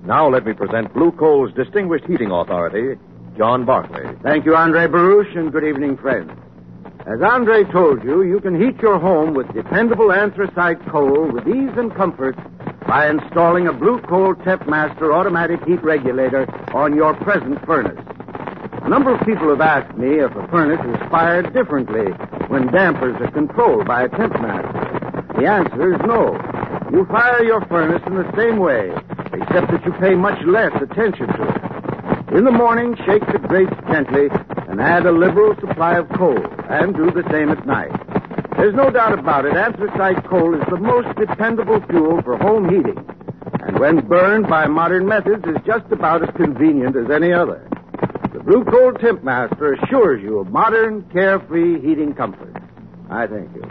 Now let me present Blue Coal's distinguished heating authority, John Barclay. Thank you, Andre Baruch, and good evening, friends. As Andre told you, you can heat your home with dependable anthracite coal with ease and comfort by installing a Blue Coal Tempmaster automatic heat regulator on your present furnace. A number of people have asked me if a furnace is fired differently when dampers are controlled by a Tempmaster. The answer is no. You fire your furnace in the same way, except that you pay much less attention to it. In the morning, shake the grates gently and add a liberal supply of coal, and do the same at night. There's no doubt about it, anthracite coal is the most dependable fuel for home heating, and when burned by modern methods is just about as convenient as any other. The Blue Coal Tempmaster assures you of modern, carefree heating comfort. I thank you.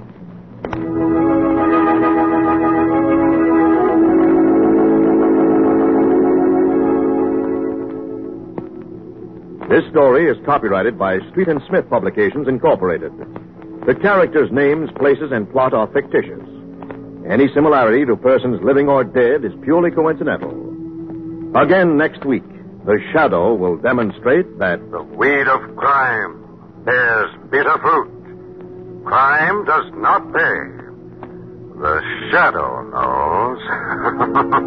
This story is copyrighted by Street and Smith Publications, Incorporated. The characters' names, places, and plot are fictitious. Any similarity to persons living or dead is purely coincidental. Again next week, The Shadow will demonstrate that the weed of crime bears bitter fruit. Crime does not pay. The Shadow knows.